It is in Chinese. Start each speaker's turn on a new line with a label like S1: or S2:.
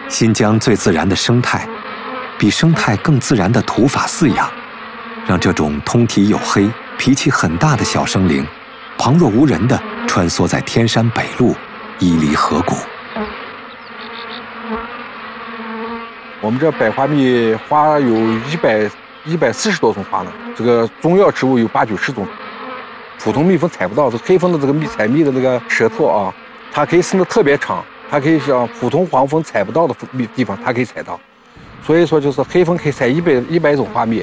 S1: 新疆最自然的生态，比生态更自然的土法饲养，让这种通体黝黑、脾气很大的小生灵，旁若无人地穿梭在天山北麓，屹立河谷。
S2: 我们这百花蜜花有140多种花呢，这个中药植物有80、90种。普通蜜蜂采不到，这黑蜂的这个采蜜的这个舌头啊，它可以伸得特别长，它可以像普通黄蜂采不到的地方，它可以采到。所以说，就是黑蜂可以采100种花蜜，